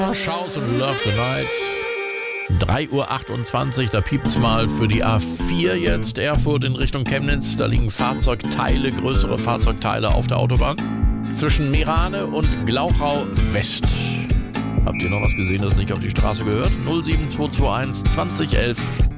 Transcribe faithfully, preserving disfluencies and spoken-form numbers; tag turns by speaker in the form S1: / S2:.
S1: Josh House und Love Tonight. drei Uhr achtundzwanzig, da piept's mal für die A vier jetzt. Erfurt in Richtung Chemnitz, da liegen Fahrzeugteile, größere Fahrzeugteile auf der Autobahn. Zwischen Meerane und Glauchau West. Habt ihr noch was gesehen, das nicht auf die Straße gehört? null sieben zwei zwei eins zwanzig elf